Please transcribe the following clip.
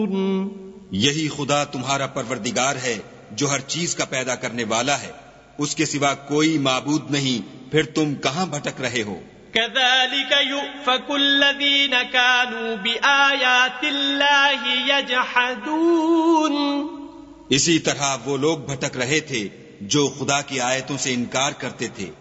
यही खुदा तुम्हारा परवरदिगार है जो हर चीज का पैदा करने वाला है, उसके सिवा कोई माबूद नहीं, फिर तुम कहां भटक रहे हो। कज़ालिक युफ़कुल्लज़ीन कानू बिआयातिल्लाहि यजहदून, इसी तरह वो लोग भटक रहे थे जो खुदा की आयतों से इनकार करते थे।